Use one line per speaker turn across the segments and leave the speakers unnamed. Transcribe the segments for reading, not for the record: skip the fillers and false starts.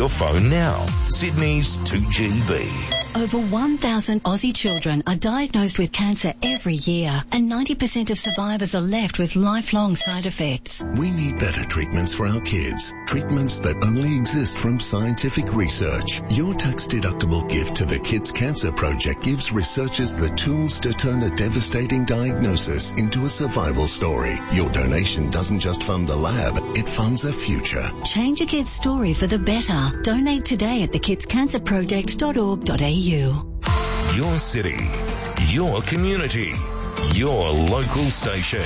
your phone now. Sydney's 2GB.
Over 1,000 Aussie children are diagnosed with cancer every year, and 90% of survivors are left with lifelong side effects.
We need better treatments for our kids. Treatments that only exist from scientific research. Your tax-deductible gift to the Kids Cancer Project gives researchers the tools to turn a devastating diagnosis into a survival story. Your donation doesn't just fund a lab, it funds a future.
Change a kid's story for the better. Donate today at thekidscancerproject.org.au.
Your city, your community, your local station.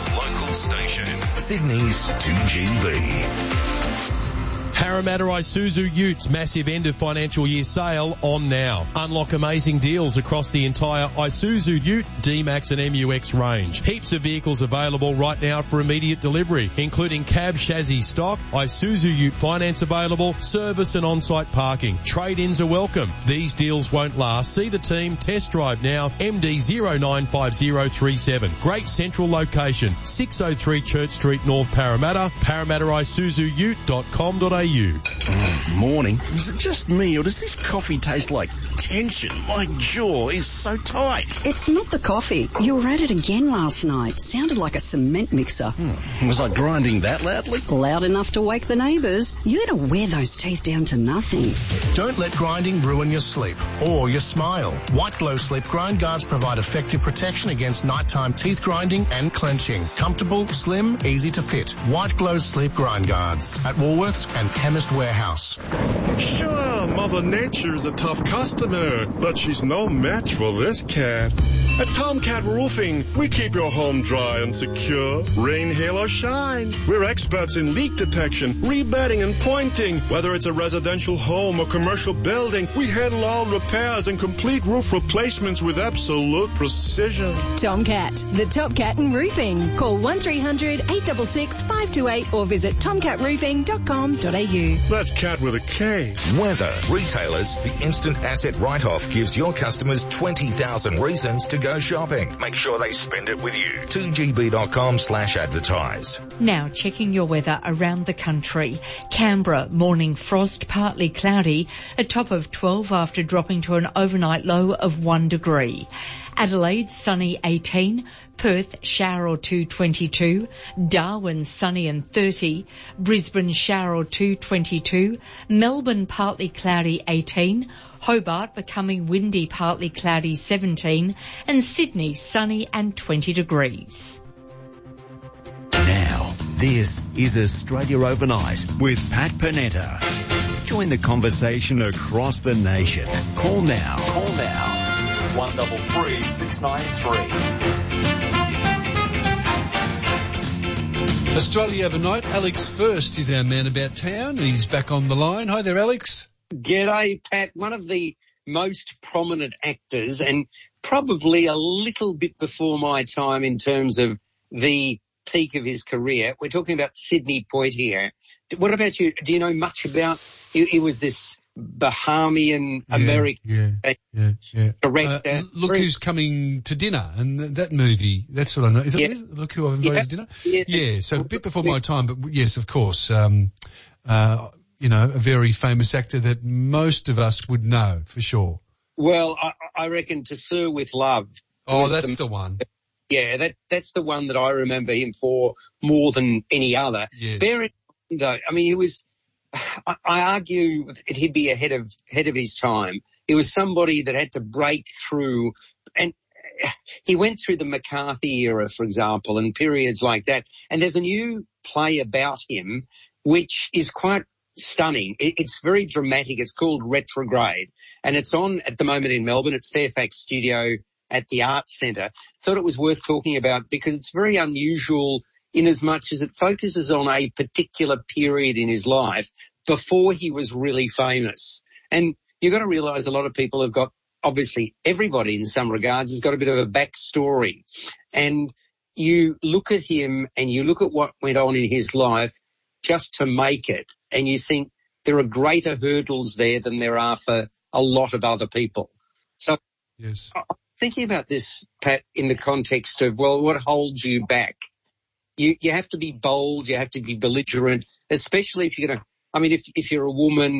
Sydney's 2GB.
Parramatta Isuzu Utes massive end of financial year sale on now. Unlock amazing deals across the entire Isuzu Ute, D-Max and MUX range. Heaps of vehicles available right now for immediate delivery, including cab chassis stock, Isuzu Ute finance available, service and on-site parking. Trade-ins are welcome. These deals won't last. See the team, test drive now, MD095037. Great central location, 603 Church Street, North Parramatta, parramattaisuzute.com.au.
Morning. Is it just me, or does this coffee taste like tension? My jaw is so tight.
It's not the coffee. You were at it again last night. Sounded like a cement mixer.
Was I grinding that loudly?
Loud enough to wake the neighbours. You had to wear those teeth down to nothing.
Don't let grinding ruin your sleep or your smile. White Glow Sleep Grind Guards provide effective protection against nighttime teeth grinding and clenching. Comfortable, slim, easy to fit. White Glow Sleep Grind Guards at Woolworths and Chemist Warehouse.
Sure, Mother Nature's a tough customer, but she's no match for this cat. At Tomcat Roofing, we keep your home dry and secure. Rain, hail, or shine. We're experts in leak detection, rebedding, and pointing. Whether it's a residential home or commercial building, we handle all repairs and complete roof replacements with absolute precision.
Tomcat, the top cat in roofing. Call 1300 866 528 or visit tomcatroofing.com.au.
That's cat with a K.
Weather. Retailers, the instant asset write-off gives your customers 20,000 reasons to go shopping. Make sure they spend it with you. 2gb.com/advertise.
Now checking your weather around the country. Canberra, morning frost, partly cloudy, a top of 12 after dropping to an overnight low of 1 degree. Adelaide, sunny 18. Perth, shower or two 22. Darwin, sunny and 30. Brisbane, shower or two 22. Melbourne, partly cloudy 18. Hobart, becoming windy, partly cloudy 17. And Sydney, sunny and 20 degrees.
Now, this is Australia Overnight with Pat Panetta. Join the conversation across the nation. Call now. 133 693.
Australia Overnight. Alex First is our man about town. He's back on the line. Hi there, Alex.
G'day, Pat. One of the most prominent actors and probably a little bit before my time in terms of the peak of his career. We're talking about Sidney Poitier. What about you? Do you know much about, he was this Bahamian American director.
Look Who's Coming to Dinner, and that movie, that's what I know. Is it Look Who I've Invited to Dinner? Yeah, so a bit before my time, but yes, of course, you know, a very famous actor that most of us would know for sure.
Well, I reckon To Sir With Love.
Oh, that's the one.
Yeah, that's the one that I remember him for more than any other.
Yes.
Very, though, I mean, he was, I argue that he'd be ahead of his time. He was somebody that had to break through, and he went through the McCarthy era, for example, and periods like that. And there's a new play about him which is quite stunning. It's very dramatic. It's called Retrograde, and it's on at the moment in Melbourne at Fairfax Studio at the Arts Centre. Thought it was worth talking about because it's very unusual in as much as it focuses on a particular period in his life before he was really famous. And you've got to realise a lot of people have got, obviously everybody in some regards has got a bit of a backstory. And you look at him and you look at what went on in his life just to make it, and you think there are greater hurdles there than there are for a lot of other people. So
yes.
I'm thinking about this, Pat, in the context of, well, what holds you back? You have to be bold, you have to be belligerent, especially if you're going to, I mean, if you're a woman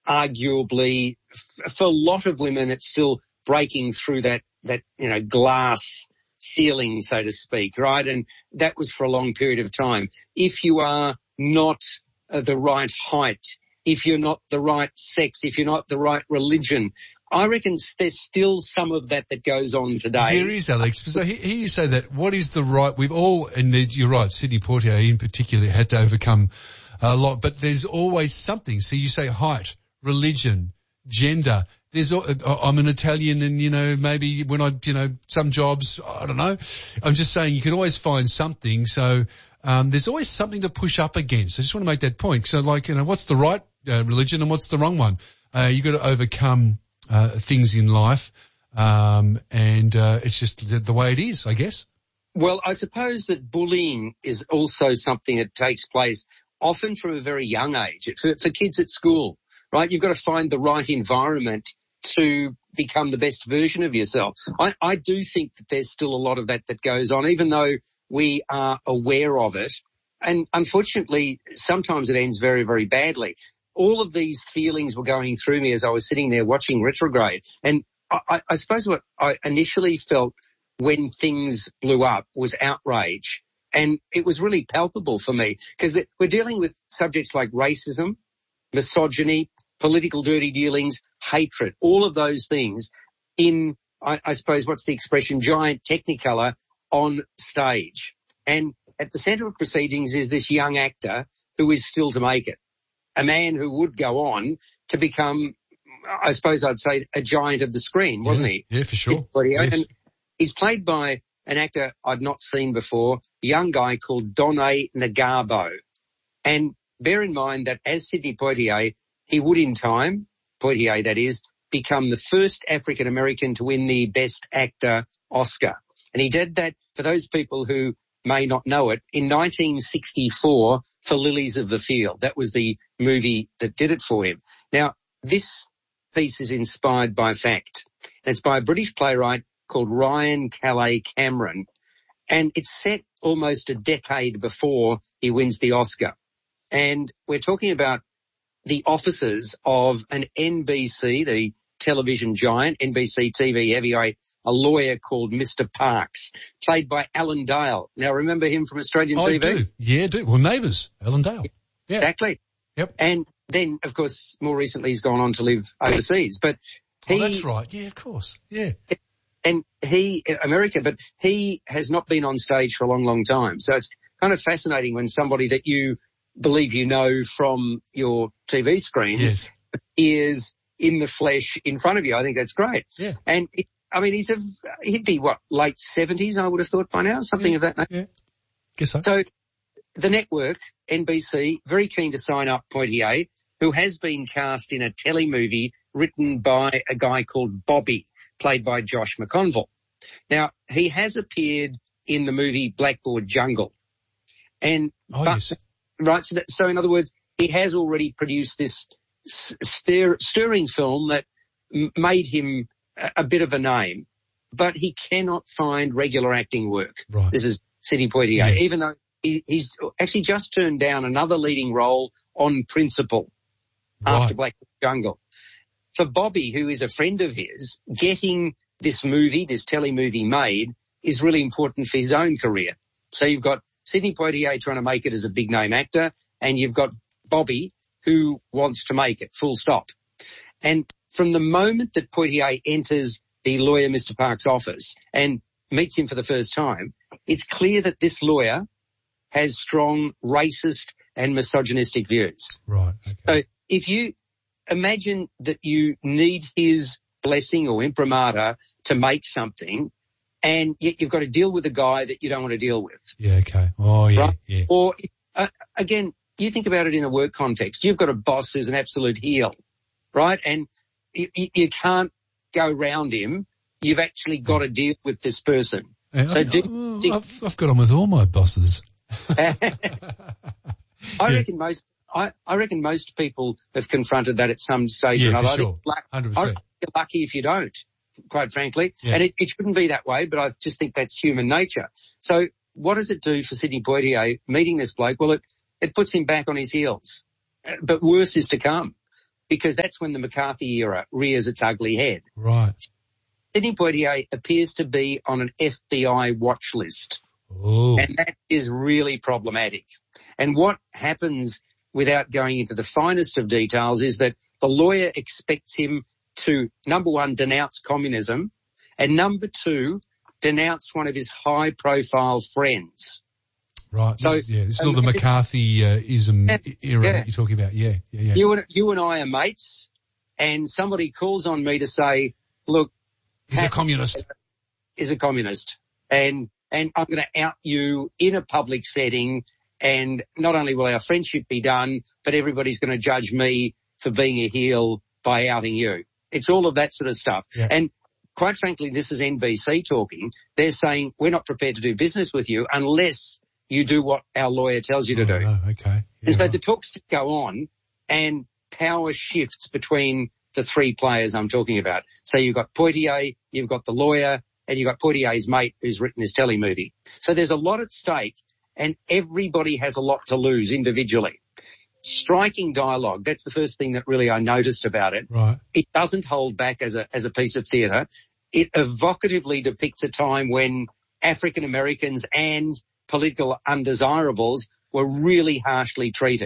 arguably, for a lot of women, it's still breaking through that glass ceiling, so to speak, right? And that was for a long period of time. If you are not the right height, if you're not the right sex, if you're not the right religion, I reckon there's still some of that goes on today.
There is, Alex. So here you say that what is the right, we've all, and you're right, Sidney Poitier in particular had to overcome a lot, but there's always something. So you say height, religion, gender. I'm an Italian and, maybe when some jobs, I don't know. I'm just saying you can always find something. So, there's always something to push up against. I just want to make that point. So what's the right religion and what's the wrong one? You got to overcome, things in life. It's just the way it is, I guess.
Well, I suppose that bullying is also something that takes place often from a very young age. For kids at school, right? You've got to find the right environment to become the best version of yourself. I do think that there's still a lot of that goes on, even though we are aware of it. And unfortunately, sometimes it ends very, very badly. All of these feelings were going through me as I was sitting there watching Retrograde. And I suppose what I initially felt when things blew up was outrage. And it was really palpable for me because we're dealing with subjects like racism, misogyny, political dirty dealings, hatred, all of those things in, I suppose, what's the expression, giant technicolor on stage. And at the centre of proceedings is this young actor who is still to make it, a man who would go on to become, I suppose I'd say, a giant of the screen, wasn't he?
Yeah, for sure.
Yes. And he's played by an actor I'd not seen before, a young guy called Donné Ngabo. And bear in mind that as Sidney Poitier, he would in time, Poitier that is, become the first African American to win the Best Actor Oscar. And he did that, for those people who may not know it, in 1964 for Lilies of the Field. That was the movie that did it for him. Now, this piece is inspired by fact. And it's by a British playwright called Ryan Calais Cameron. And it's set almost a decade before he wins the Oscar. And we're talking about the offices of an NBC, the television giant, NBC TV heavyweight, a lawyer called Mr. Parks, played by Alan Dale. Now, remember him from Australian TV?
I do. Yeah, I do. Well, Neighbours, Alan Dale. Yeah.
Exactly.
Yep.
And then, of course, more recently he's gone on to live overseas. But
that's right. Yeah, of course. Yeah.
And America, but he has not been on stage for a long, long time. So it's kind of fascinating when somebody that you believe you know from your TV screens is in the flesh in front of you. I think that's great.
Yeah.
And he'd be late 70s, I would have thought by now, something of that nature.
Yeah. Guess so.
So the network, NBC, very keen to sign up Poitier, who has been cast in a telemovie written by a guy called Bobby, played by Josh McConville. Now, he has appeared in the movie Blackboard Jungle.
Yes.
Right, so in other words, he has already produced this stirring film that made him a bit of a name, but he cannot find regular acting work.
Right.
This is Sidney Poitier, even though he's actually just turned down another leading role on Principal after Blackboard Jungle. For Bobby, who is a friend of his, getting this telemovie made is really important for his own career. So you've got Sidney Poitier trying to make it as a big name actor, and you've got Bobby who wants to make it, full stop. And from the moment that Poitier enters the lawyer Mr. Parks' office and meets him for the first time, it's clear that this lawyer has strong racist and misogynistic views.
Right. Okay.
So if you imagine that you need his blessing or imprimatur to make something, and yet you've got to deal with a guy that you don't want to deal with.
Yeah, okay. Oh, yeah,
right?
Yeah.
Or, again, you think about it in a work context. You've got a boss who's an absolute heel, right? And you can't go round him. You've actually got to deal with this person.
Yeah, I've got on with all my bosses.
I reckon most people have confronted that at some stage or another.
For sure. 100%.
You're lucky if you don't, quite frankly.
Yeah.
And it shouldn't be that way, but I just think that's human nature. So what does it do for Sidney Poitier meeting this bloke? Well, it puts him back on his heels. But worse is to come. because that's when the McCarthy era rears its ugly head.
Right.
Sidney Poitier appears to be on an FBI watch list.
Oh.
And that is really problematic. And what happens, without going into the finest of details, is that the lawyer expects him to, number one, denounce communism, and number two, denounce one of his high-profile friends.
Right. So, this is all the McCarthy-ism era that you're talking about. Yeah.
You and I are mates, and somebody calls on me to say, look,
he's a communist.
Is a communist. And I'm going to out you in a public setting, and not only will our friendship be done, but everybody's going to judge me for being a heel by outing you. It's all of that sort of stuff.
Yeah.
And quite frankly, this is NBC talking. They're saying, we're not prepared to do business with you unless you do what our lawyer tells you to do.
Oh, okay. Yeah,
and so the talks go on, and power shifts between the three players I'm talking about. So you've got Poitier, you've got the lawyer, and you've got Poitier's mate who's written his telemovie. So there's a lot at stake, and everybody has a lot to lose individually. Striking dialogue, that's the first thing that really I noticed about it.
Right.
It doesn't hold back as a piece of theatre. It evocatively depicts a time when African Americans and political undesirables were really harshly treated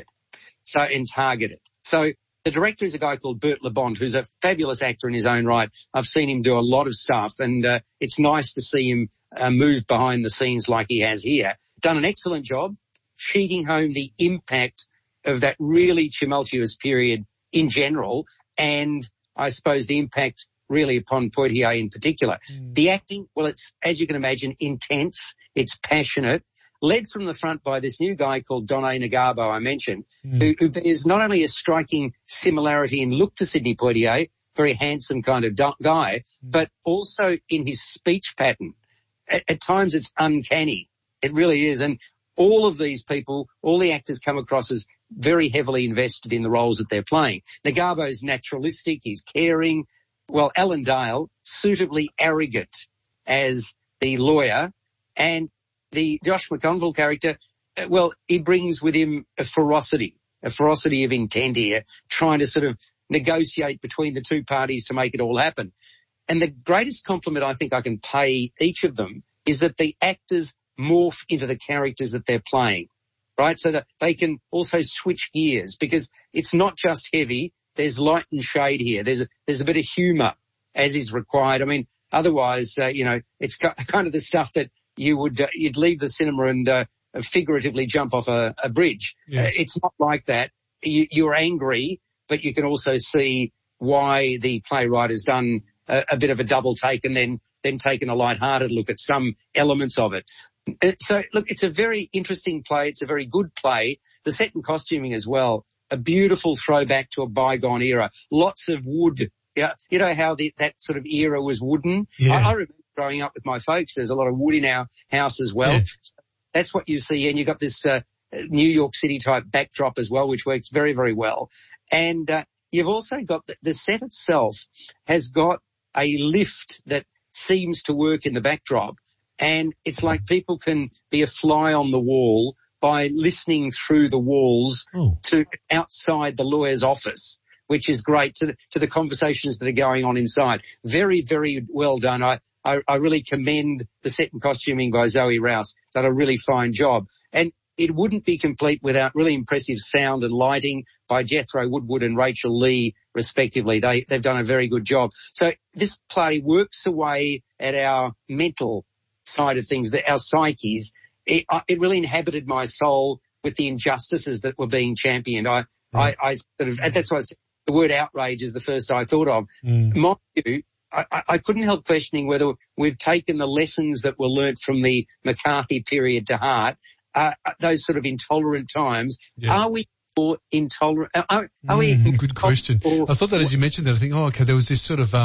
and targeted. So the director is a guy called Burt LeBond, who's a fabulous actor in his own right. I've seen him do a lot of stuff, and it's nice to see him move behind the scenes like he has here. Done an excellent job sheeting home the impact of that really tumultuous period in general, and I suppose the impact really upon Poitier in particular. The acting, well, it's, as you can imagine, intense, it's passionate, led from the front by this new guy called Doné Ngabo I mentioned, who bears not only a striking similarity in look to Sidney Poitier, very handsome kind of guy, but also in his speech pattern. At times it's uncanny. It really is. And all of these people, all the actors come across as very heavily invested in the roles that they're playing. Ngabo's naturalistic, he's caring. Well, Alan Dale, suitably arrogant as the lawyer, and the Josh McConville character, well, he brings with him a ferocity of intent here, trying to sort of negotiate between the two parties to make it all happen. And the greatest compliment I think I can pay each of them is that the actors morph into the characters that they're playing, right? So that they can also switch gears, because it's not just heavy. There's light and shade here. There's a bit of humour as is required. I mean, otherwise, it's kind of the stuff that you'd leave the cinema and figuratively jump off a bridge.
Yes.
It's not like that. You're angry, but you can also see why the playwright has done a bit of a double take and then taken a light-hearted look at some elements of it. So, look, it's a very interesting play. It's a very good play. The set and costuming as well, a beautiful throwback to a bygone era. Lots of wood. Yeah, you know how that sort of era was wooden?
Yeah.
I remember growing up with my folks, there's a lot of wood in our house as well.
Yeah.
So that's what you see. And you've got this New York City type backdrop as well, which works very, very well. And you've also got the set itself has got a lift that seems to work in the backdrop. And it's like people can be a fly on the wall by listening through the walls to outside the lawyer's office, which is great, to the conversations that are going on inside. Very, very well done. I really commend the set and costuming by Zoe Rouse. Done a really fine job. And it wouldn't be complete without really impressive sound and lighting by Jethro Woodward and Rachel Lee, respectively. They've done a very good job. So this play works away at our mental side of things, our psyches. It really inhabited my soul with the injustices that were being championed. I sort of, that's why the word outrage is the first I thought of. Mind you, I couldn't help questioning whether we've taken the lessons that were learnt from the McCarthy period to heart, those sort of intolerant times.
Yeah.
Are we more intolerant? Are we?
Good question. I thought that as you mentioned that, I think, okay, there was this sort of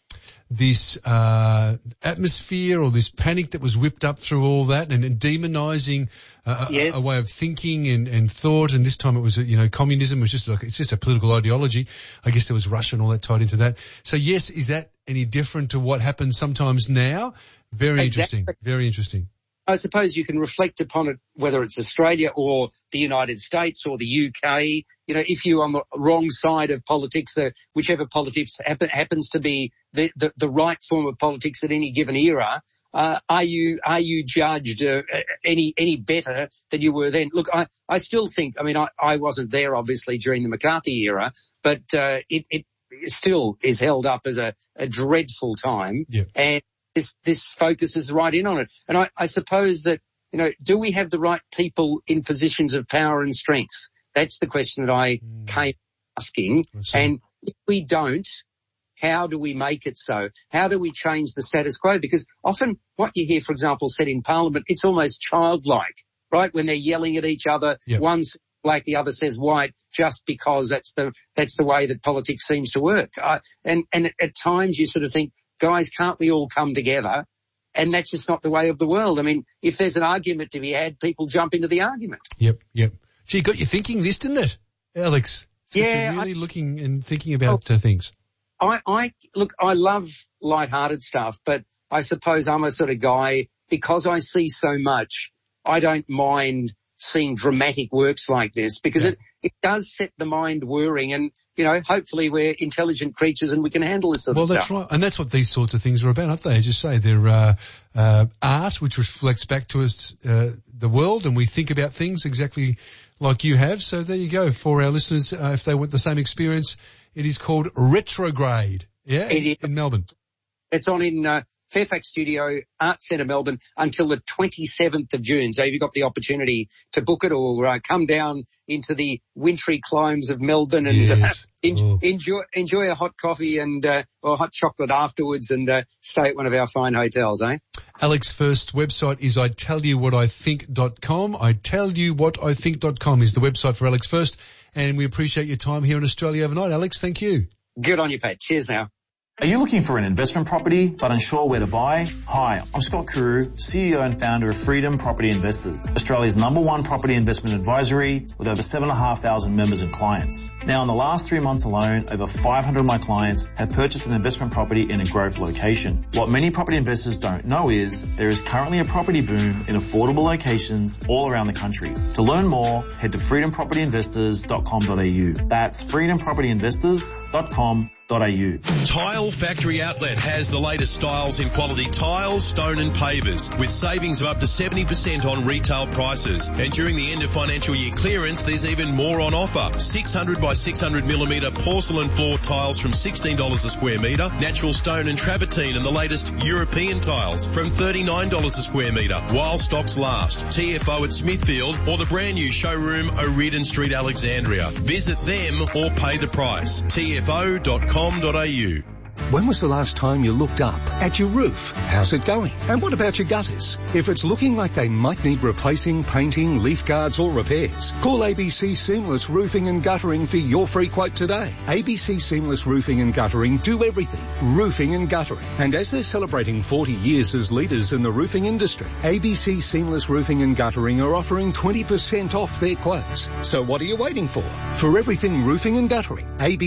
this atmosphere or this panic that was whipped up through all that and demonizing a way of thinking and thought. And this time it was, communism was just it's just a political ideology. I guess there was Russia and all that tied into that. So yes, is that any different to what happens sometimes now? Very interesting. Very interesting.
I suppose you can reflect upon it, whether it's Australia or the United States or the UK. You know, if you're on the wrong side of politics, whichever politics happens to be the right form of politics at any given era, are you judged any better than you were then? Look, I still think, I mean, I wasn't there obviously during the McCarthy era, but it still is held up as a dreadful time.
Yeah.
And this focuses right in on it. And I suppose that, you know, do we have the right people in positions of power and strength? That's the question that I came asking. And if we don't, how do we make it so? How do we change the status quo? Because often what you hear, for example, said in Parliament, it's almost childlike, right? When they're yelling at each other, one's black, the other says white, just because that's the way that politics seems to work. And at times you sort of think, guys, can't we all come together? And that's just not the way of the world. I mean, if there's an argument to be had, people jump into the argument.
Yep. Gee, got you thinking this, didn't it, Alex?
Yeah.
Really looking and thinking about things.
I love lighthearted stuff, but I suppose I'm a sort of guy, because I see so much, I don't mind seeing dramatic works like this, because it does set the mind whirring, and, you know, hopefully we're intelligent creatures and we can handle this sort of stuff. Well, that's right.
And that's what these sorts of things are about, aren't they? As you say, they're art, which reflects back to us the world, and we think about things exactly like you have. So there you go. For our listeners, if they want the same experience, it is called Retrograde, in Melbourne.
It's on in Fairfax Studio, Arts Centre, Melbourne, until the 27th of June. So if you've got the opportunity to book it, or come down into the wintry climes of Melbourne and enjoy a hot coffee and or hot chocolate afterwards, and stay at one of our fine hotels, eh?
Alex First's website is itellyouvhatithink.com. Itellyouvhatithink.com is the website for Alex First, and we appreciate your time here in Australia overnight. Alex, thank you.
Good on you, Pat. Cheers now.
Are you looking for an investment property but unsure where to buy? Hi, I'm Scott Carew, CEO and founder of Freedom Property Investors, Australia's #1 property investment advisory with over 7,500 members and clients. Now, in the last 3 months alone, over 500 of my clients have purchased an investment property in a growth location. What many property investors don't know is there is currently a property boom in affordable locations all around the country. To learn more, head to freedompropertyinvestors.com.au. That's freedompropertyinvestors.com.au.
Tile Factory Outlet has the latest styles in quality tiles, stone and pavers, with savings of up to 70% on retail prices. And during the end of financial year clearance, there's even more on offer. 600 by 600 millimetre porcelain floor tiles from $16 a square metre, natural stone and travertine and the latest European tiles from $39 a square metre, while stocks last. TFO at Smithfield or the brand new showroom O'Riordan Street, Alexandria. Visit them or pay the price. TFO.com.au.
When was the last time you looked up at your roof? How's it going? And what about your gutters? If it's looking like they might need replacing, painting, leaf guards or repairs, call ABC Seamless Roofing and Guttering for your free quote today. ABC Seamless Roofing and Guttering do everything. Roofing and guttering. And as they're celebrating 40 years as leaders in the roofing industry, ABC Seamless Roofing and Guttering are offering 20% off their quotes. So what are you waiting for? For everything roofing and guttering,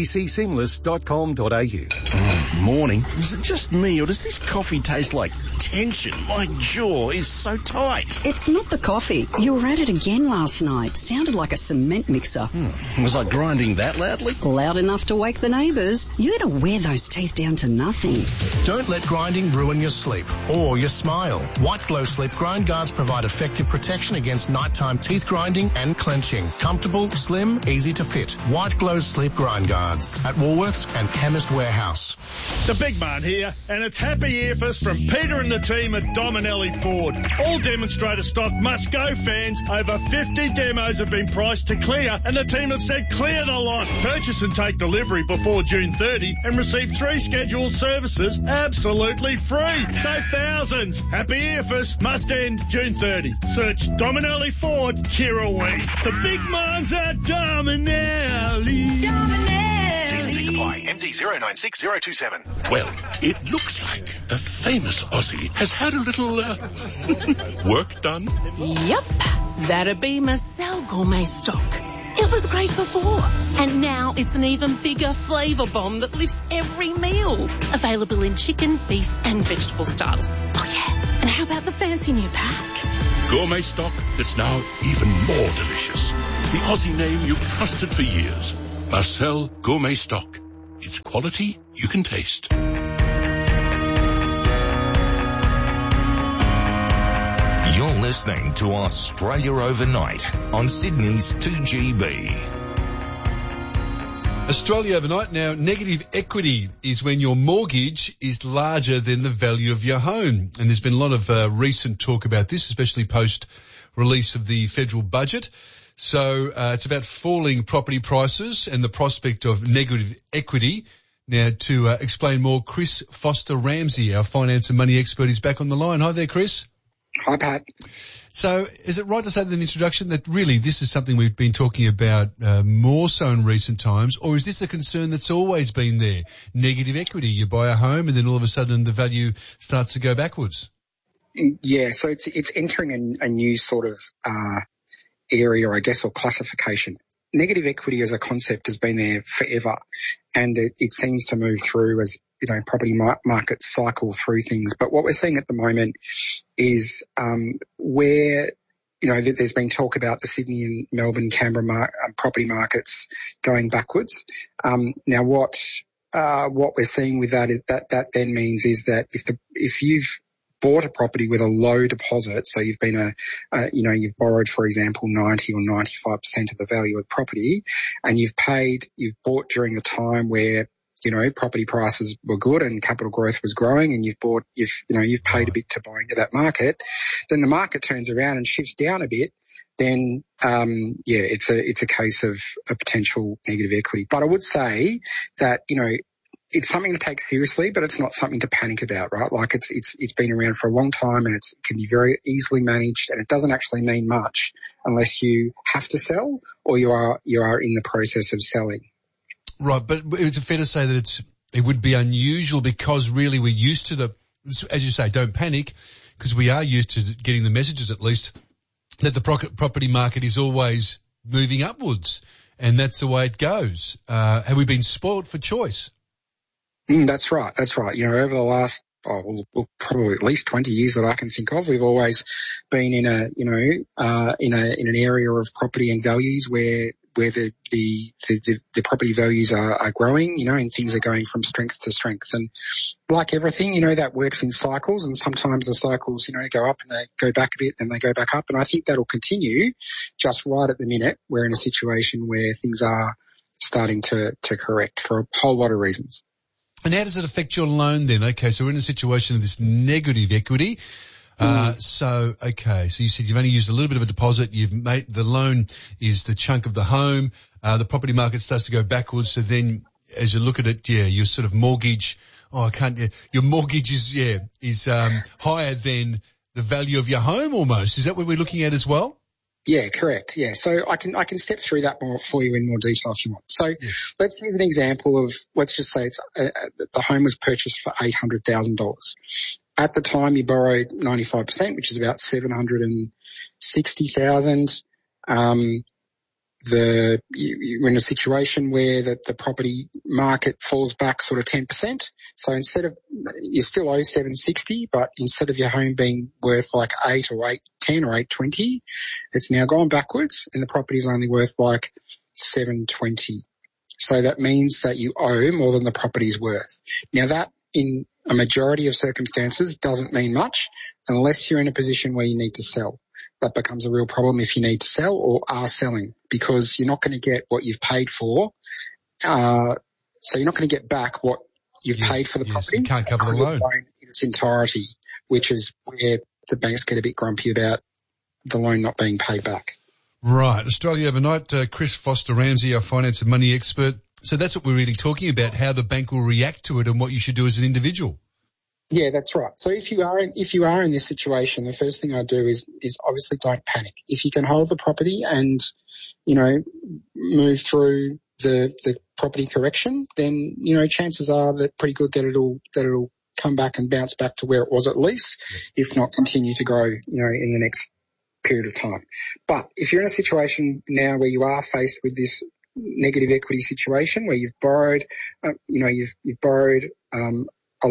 abcseamless.com.au.
Morning. Is it just me, or does this coffee taste like tension? My jaw is so tight.
It's not the coffee. You were at it again last night. Sounded like a cement mixer.
Was I grinding that loudly?
Loud enough to wake the neighbours. You gotta wear those teeth down to nothing.
Don't let grinding ruin your sleep or your smile. White Glow Sleep Grind Guards provide effective protection against nighttime teeth grinding and clenching. Comfortable, slim, easy to fit. White Glow Sleep Grind Guards at Woolworths and Chemist Warehouse.
The big man here, and it's happy earfus from Peter and the team at Dominelli Ford. All demonstrator stock must go, fans. Over 50 demos have been priced to clear, and the team have said clear the lot. Purchase and take delivery before June 30 and receive 3 scheduled services absolutely free. Save thousands. Happy earfus must end June 30. Search Dominelli Ford, Kirrawee. The big man's at Dominelli.
T&Cs apply. MD 096027.
Well, it looks like a famous Aussie has had a little, work done.
Yep. That'd be Marcel Gourmet stock. It was great before, and now it's an even bigger flavour bomb that lifts every meal. Available in chicken, beef and vegetable styles. Oh yeah, And how about the fancy new pack?
Gourmet stock that's now even more delicious. The Aussie name you've trusted for years. Marcel Gourmet Stock. It's quality you can taste.
You're listening to Australia Overnight on Sydney's 2GB.
Australia Overnight. Now, negative equity is when your mortgage is larger than the value of your home. And there's been a lot of recent talk about this, especially post release of the federal budget. So it's about falling property prices and the prospect of negative equity. Now, to explain more, Chris Foster-Ramsey, our finance and money expert, is back on the line. Hi there, Chris.
Hi, Pat.
So is it right to say in the introduction that really this is something we've been talking about more so in recent times, or is this a concern that's always been there? Negative equity, you buy a home and then all of a sudden the value starts to go backwards.
Yeah, so it's entering a new sort of area, I guess, or classification. Negative equity as a concept has been there forever, and it seems to move through as, you know, property markets cycle through things. But what we're seeing at the moment is where, you know, there's been talk about the Sydney and Melbourne, Canberra property markets going backwards. Now, what we're seeing with that is that then means is that if you've bought a property with a low deposit, so you've been you've borrowed, for example, 90 or 95% of the value of property, and you've bought during a time where, you know, property prices were good and capital growth was growing, and you've paid a bit to buy into that market, then the market turns around and shifts down a bit, then it's a case of a potential negative equity. But I would say that, you know, it's something to take seriously, but it's not something to panic about, right? Like it's been around for a long time, and it can be very easily managed, and it doesn't actually mean much unless you have to sell or you are in the process of selling.
Right, but it's fair to say that it would be unusual because really we're used to as you say, don't panic, because we are used to getting the messages at least that the property market is always moving upwards, and that's the way it goes. Have we been spoiled for choice?
That's right. You know, over the last, probably at least 20 years that I can think of, we've always been in in an area of property and values where the property values are growing, you know, and things are going from strength to strength. And like everything, you know, that works in cycles, and sometimes the cycles, you know, go up and they go back a bit and they go back up. And I think that'll continue. Just right at the minute, we're in a situation where things are starting to correct for a whole lot of reasons.
And how does it affect your loan then? Okay, so we're in a situation of this negative equity. So you said you've only used a little bit of a deposit. You've made the loan is the chunk of the home. The property market starts to go backwards. So then as you look at it, your sort of mortgage, your mortgage is higher than the value of your home almost. Is that what we're looking at as well?
Yeah, correct. Yeah. So I can step through that more for you in more detail if you want. So let's use an example of, let's just say the home was purchased for $800,000. At the time you borrowed 95%, which is about $760,000. You're in a situation where the property market falls back sort of 10%. So you still owe 760, but instead of your home being worth like 8 or 810 or 820, it's now gone backwards, and the property is only worth like 720. So that means that you owe more than the property's worth. Now that in a majority of circumstances doesn't mean much unless you're in a position where you need to sell. That becomes a real problem if you need to sell or are selling, because you're not going to get what you've paid for. So you're not going to get back what you've paid for the property.
You can't cover the loan
in its entirety, which is where the banks get a bit grumpy about the loan not being paid back.
Right. Australia Overnight, Chris Foster-Ramsey, our finance and money expert. So that's what we're really talking about, how the bank will react to it and what you should do as an individual.
Yeah, that's right. So if you are in this situation, the first thing I do is obviously don't panic. If you can hold the property and, you know, move through the property correction, then, you know, chances are that pretty good that it'll come back and bounce back to where it was at least, if not continue to grow, you know, in the next period of time. But if you're in a situation now where you are faced with this negative equity situation where you've borrowed, you've borrowed a lot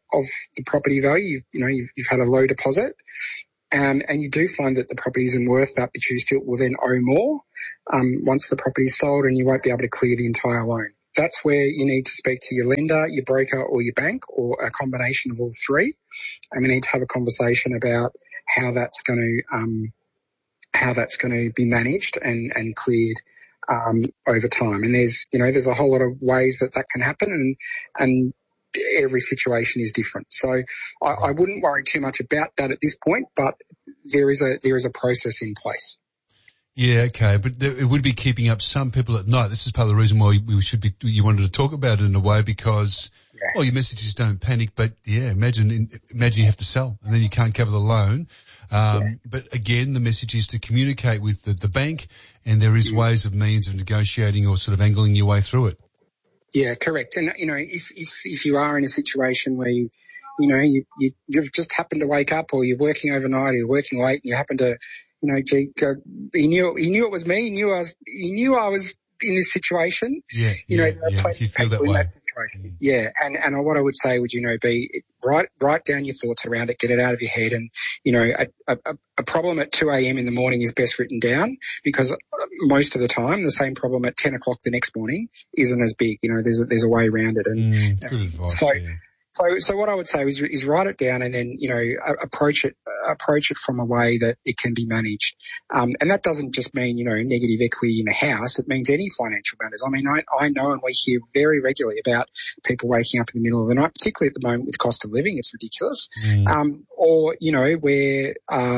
the property value. You've had a low deposit. And you do find that the property isn't worth that, but you still will then owe more once the property is sold, and you won't be able to clear the entire loan. That's where you need to speak to your lender, your broker, or your bank, or a combination of all three. And we need to have a conversation about how that's going to be managed and cleared over time. And there's a whole lot of ways that can happen, and every situation is different. So I wouldn't worry too much about that at this point, but there is a process in place.
Yeah, okay, but it would be keeping up some people at night. This is part of the reason why you wanted to talk about it in a way, because your messages don't panic, but imagine you have to sell and then you can't cover the loan. But again, the message is to communicate with the bank, and there is ways of means of negotiating or sort of angling your way through it.
Yeah, correct. And if you are in a situation where you've just happened to wake up, or you're working overnight, or you're working late, and you happen to, he knew it was me. He knew I was in this situation.
If you feel that way.
Yeah, and what I would say would, be write down your thoughts around it, get it out of your head, and a problem at 2 a.m. in the morning is best written down, because most of the time the same problem at 10 o'clock the next morning isn't as big. There's a way around it, and
good advice.
So what I would say is write it down, and then approach it from a way that it can be managed. And that doesn't just mean negative equity in a house. It means any financial matters. I mean, I know, and we hear very regularly about people waking up in the middle of the night, particularly at the moment with cost of living. It's ridiculous. Or where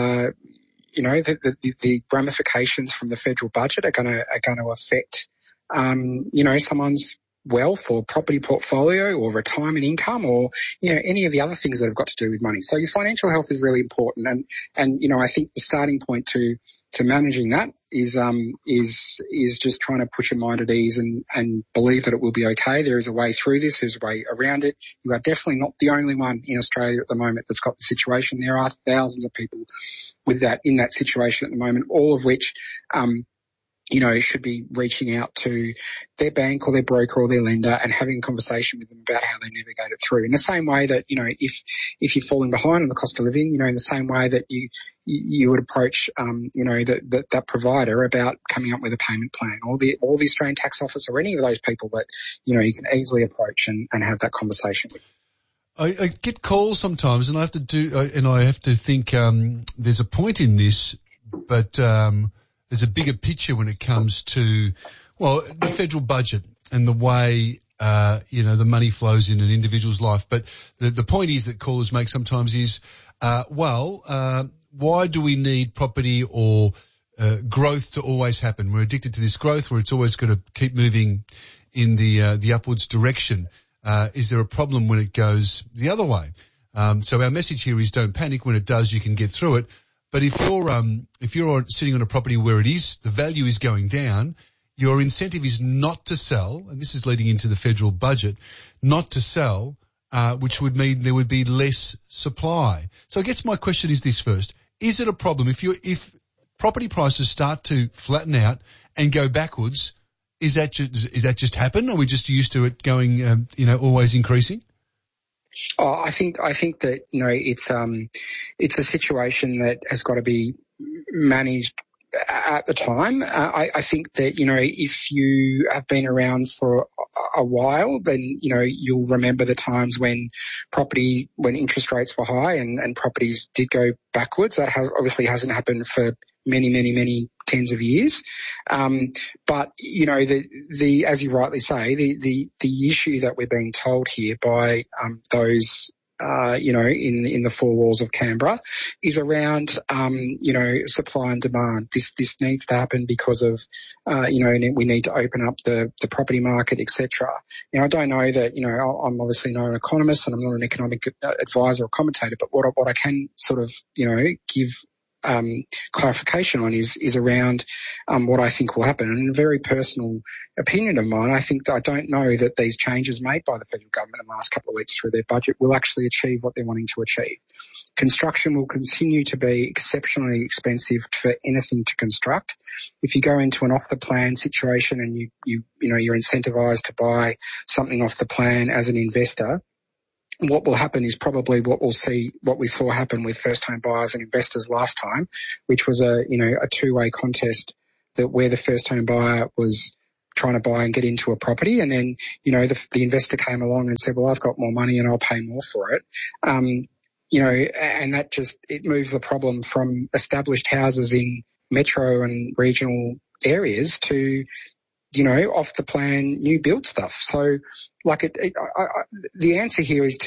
the ramifications from the federal budget are going to affect someone's wealth or property portfolio or retirement income, or any of the other things that have got to do with money. So your financial health is really important, and I think the starting point to managing that is just trying to put your mind at ease and believe that it will be okay. There is a way through this. There's a way around it. You are definitely not the only one in Australia at the moment that's got the situation. There are thousands of people in that situation at the moment, all of which should be reaching out to their bank or their broker or their lender and having a conversation with them about how they navigate it through. In the same way that, if you're falling behind on the cost of living, in the same way that you would approach, that provider about coming up with a payment plan, or the Australian Tax Office, or any of those people that, you can easily approach and have that conversation with.
I get calls sometimes, and I have to think, there's a point in this, but, there's a bigger picture when it comes to, the federal budget and the way, the money flows in an individual's life. But the point is that callers make sometimes is, why do we need property or growth to always happen? We're addicted to this growth where it's always going to keep moving in the upwards direction. Is there a problem when it goes the other way? So our message here is don't panic. When it does, you can get through it. But if you're sitting on a property where the value is going down, your incentive is not to sell, and this is leading into the federal budget, not to sell, which would mean there would be less supply. So I guess my question is this first. Is it a problem if property prices start to flatten out and go backwards? Is that just happen? Or are we just used to it going, always increasing?
I think that it's a situation that has got to be managed at the time. I think that if you have been around for a while, then you'll remember the times when interest rates were high and properties did go backwards. That obviously hasn't happened for many tens of years. But the as you rightly say, the issue that we're being told here by those in the four walls of Canberra is around supply and demand. This needs to happen because of we need to open up the property market, etc. Now I don't know that I'm obviously not an economist and I'm not an economic advisor or commentator, but what I can sort of give clarification on is around what I think will happen. And a very personal opinion of mine, I don't know that these changes made by the federal government in the last couple of weeks through their budget will actually achieve what they're wanting to achieve. Construction will continue to be exceptionally expensive for anything to construct. If you go into an off the plan situation and you're incentivized to buy something off the plan as an investor, what will happen is probably what we saw happen with first home buyers and investors last time, which was a two-way contest where the first home buyer was trying to buy and get into a property, and then, the investor came along and said, well, I've got more money and I'll pay more for it. And that it moves the problem from established houses in metro and regional areas to, off the plan new build stuff. So the answer here is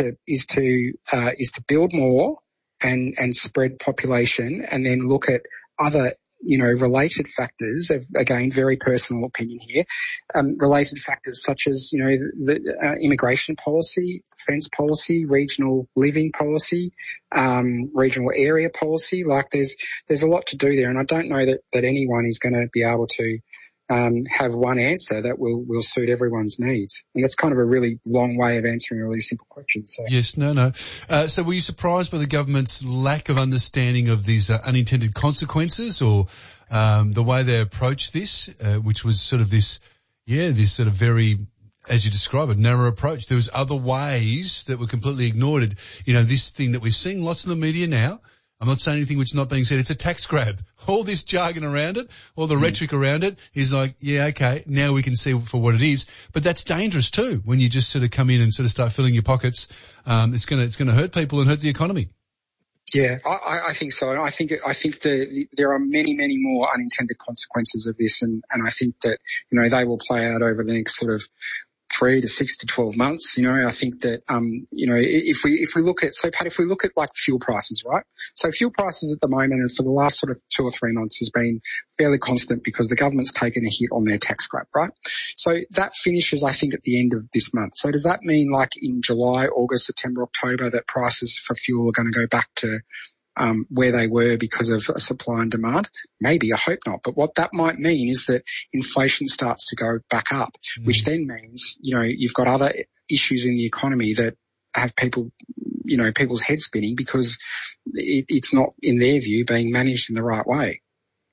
to build more and spread population, and then look at other related factors of, again, very personal opinion here, related factors such as, the immigration policy, defence policy, regional living policy, regional area policy. There's a lot to do there, and I don't know that anyone is going to be able to have one answer that will suit everyone's needs. And that's kind of a really long way of answering a really simple question. So.
Yes, no. So were you surprised by the government's lack of understanding of these unintended consequences, or the way they approached this, which was sort of this sort of very, as you describe it, narrow approach? There was other ways that were completely ignored. This thing that we're seeing lots in the media now, I'm not saying anything which is not being said. It's a tax grab. All this jargon around it, all the rhetoric around it is like, yeah, okay, now we can see for what it is. But that's dangerous too, when you just sort of come in and sort of start filling your pockets. It's going to hurt people and hurt the economy.
Yeah, I think so. I think there are many, many more unintended consequences of this, and I think that, they will play out over the next sort of 3 to 6 to 12 months. I think that, if we look at, so Pat, if we look at like fuel prices, right? So fuel prices at the moment and for the last sort of 2 or 3 months has been fairly constant because the government's taken a hit on their tax grab, right? So that finishes, I think, at the end of this month. So does that mean like in July, August, September, October that prices for fuel are going to go back to where they were because of supply and demand? Maybe, I hope not. But what that might mean is that inflation starts to go back up, which then means, you've got other issues in the economy that have people, people's heads spinning because it's not, in their view, being managed in the right way.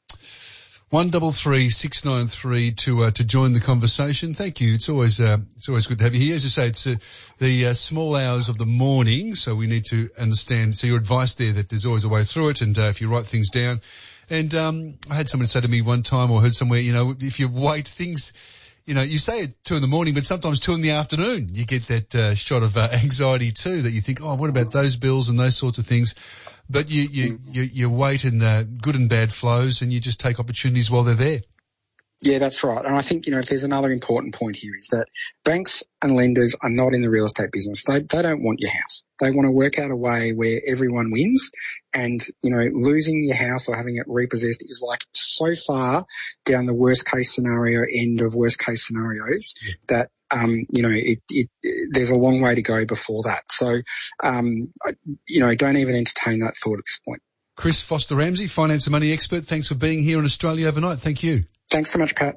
133693 to join the conversation. Thank you. It's always good to have you here. As you say, it's the small hours of the morning, so we need to understand. So your advice there that there's always a way through it, and if you write things down. And I had someone say to me one time, or heard somewhere, if you wait things, you say at 2 a.m, but sometimes 2 p.m, you get that shot of anxiety too, that you think, oh, what about those bills and those sorts of things? But you wait in good and bad flows, and you just take opportunities while they're there.
Yeah, that's right. And I think, if there's another important point here is that banks and lenders are not in the real estate business. They don't want your house. They want to work out a way where everyone wins, and, losing your house or having it repossessed is like so far down the worst case scenario end of worst case scenarios that, there's a long way to go before that. So, don't even entertain that thought at this point.
Chris Foster-Ramsey, finance and money expert. Thanks for being here in Australia overnight. Thank you.
Thanks so much, Pat.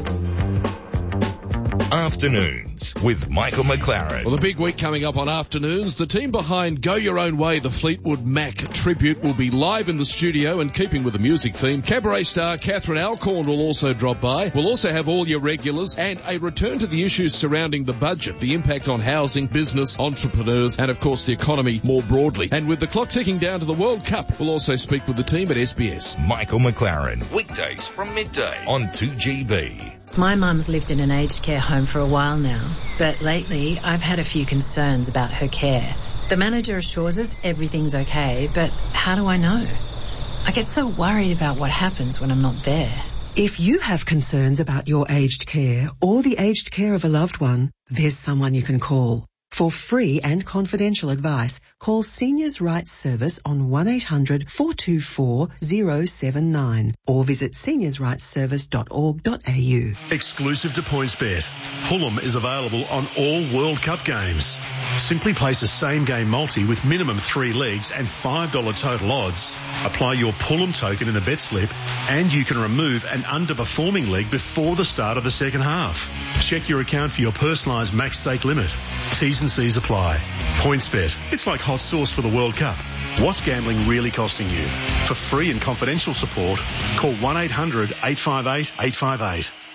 Afternoons with Michael McLaren.
Well, the big week coming up on Afternoons. The team behind Go Your Own Way, the Fleetwood Mac tribute, will be live in the studio, and keeping with the music theme, cabaret star Catherine Alcorn will also drop by. We'll also have all your regulars and a return to the issues surrounding the budget, the impact on housing, business, entrepreneurs, and of course the economy more broadly. And with the clock ticking down to the World Cup, we'll also speak with the team at SBS.
Michael McLaren, weekdays from midday on 2GB.
My mum's lived in an aged care home for a while now, but lately I've had a few concerns about her care. The manager assures us everything's okay, but how do I know? I get so worried about what happens when I'm not there.
If you have concerns about your aged care or the aged care of a loved one, there's someone you can call. For free and confidential advice, call Seniors' Rights Service on 1-800-424-079 or visit seniorsrightsservice.org.au.
Exclusive to PointsBet, Fulham is available on all World Cup games. Simply place a same-game multi with minimum 3 legs and $5 total odds. Apply your Fulham token in the bet slip, and you can remove an underperforming leg before the start of the second half. Check your account for your personalised max stake limit. T's and C's apply. PointsBet. It's like hot sauce for the World Cup. What's gambling really costing you? For free and confidential support, call 1-800-858-858.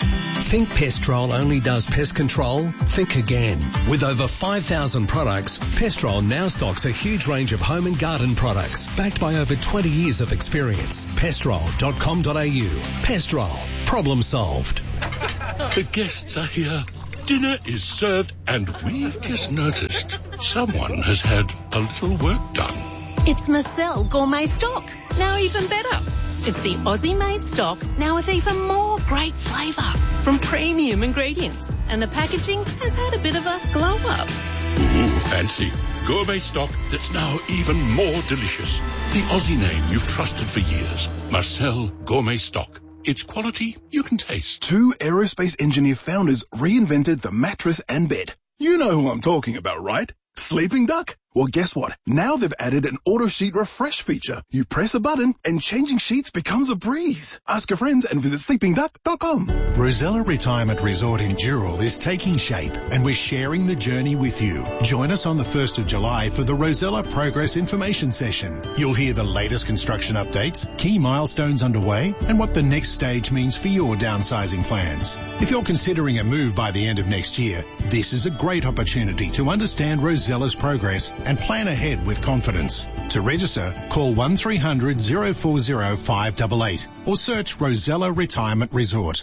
Think Pestrol only does pest control? Think again. With over 5,000 products, Pestrol now stocks a huge range of home and garden products, backed by over 20 years of experience. Pestrol.com.au. Pestrol. Problem solved.
The guests are here. Dinner is served, and we've just noticed someone has had a little work done.
It's Marcel Gourmet Stock. Now even better. It's the Aussie-made stock, now with even more great flavour from premium ingredients. And the packaging has had a bit of a glow-up.
Ooh, fancy. Gourmet stock that's now even more delicious. The Aussie name you've trusted for years. Marcel Gourmet Stock. It's quality you can taste.
2 aerospace engineer founders reinvented the mattress and bed. You know who I'm talking about, right? Sleeping Duck? Well, guess what? Now they've added an auto sheet refresh feature. You press a button and changing sheets becomes a breeze. Ask your friends and visit sleepingduck.com.
Rosella Retirement Resort in Dural is taking shape and we're sharing the journey with you. Join us on the 1st of July for the Rosella Progress Information Session. You'll hear the latest construction updates, key milestones underway, and what the next stage means for your downsizing plans. If you're considering a move by the end of next year, this is a great opportunity to understand Rosella's progress and plan ahead with confidence. To register, call 1300 040 588 or search Rosella Retirement Resort.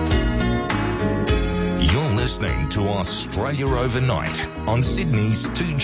You're listening to Australia Overnight on Sydney's 2